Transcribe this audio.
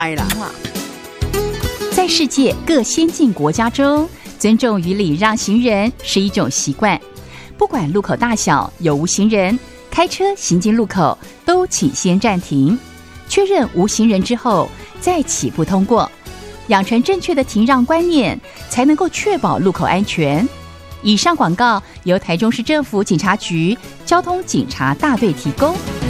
爱啦。 在世界各先进国家中，尊重与礼让行人是一种习惯。不管路口大小有无行人，开车行经路口都请先暂停，确认无行人之后再起步通过。养成正确的停让观念，才能够确保路口安全。以上广告由台中市政府警察局交通警察大队提供。